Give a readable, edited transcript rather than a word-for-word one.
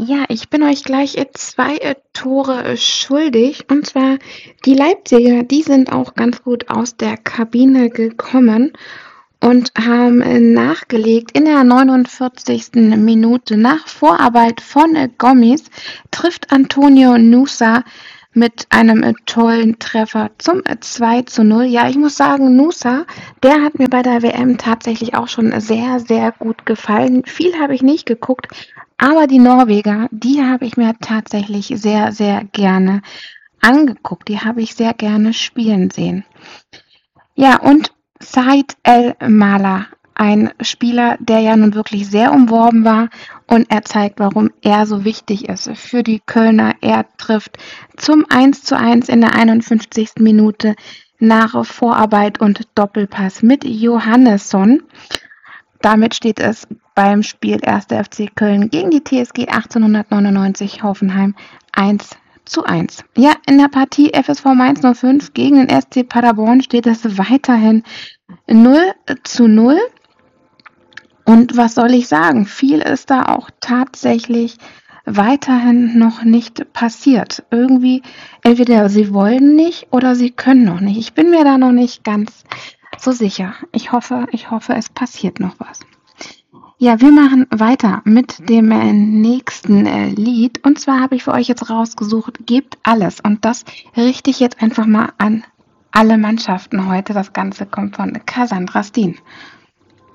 Ja, ich bin euch gleich 2 Tore schuldig. Und zwar die Leipziger, die sind auch ganz gut aus der Kabine gekommen und haben nachgelegt. In der 49. Minute nach Vorarbeit von Gomis trifft Antonio Nusa mit einem tollen Treffer zum 2:0. Ja, ich muss sagen, Nusa, der hat mir bei der WM tatsächlich auch schon sehr, sehr gut gefallen. Viel habe ich nicht geguckt, aber die Norweger, die habe ich mir tatsächlich sehr, sehr gerne angeguckt. Die habe ich sehr gerne spielen sehen. Ja, und Said El-Mala, ein Spieler, der ja nun wirklich sehr umworben war, und er zeigt, warum er so wichtig ist für die Kölner. Er trifft zum 1:1 in der 51. Minute nach Vorarbeit und Doppelpass mit Johannesson. Damit steht es beim Spiel 1. FC Köln gegen die TSG 1899 Hoffenheim 1:1. Ja, in der Partie FSV Mainz 05 gegen den SC Paderborn steht es weiterhin 0:0. Und was soll ich sagen? Viel ist da auch tatsächlich weiterhin noch nicht passiert. Irgendwie, entweder sie wollen nicht oder sie können noch nicht. Ich bin mir da noch nicht ganz so sicher. Ich hoffe, es passiert noch was. Ja, wir machen weiter mit dem nächsten Lied. Und zwar habe ich für euch jetzt rausgesucht, gebt alles. Und das richte ich jetzt einfach mal an alle Mannschaften heute. Das Ganze kommt von Cassandra Steen.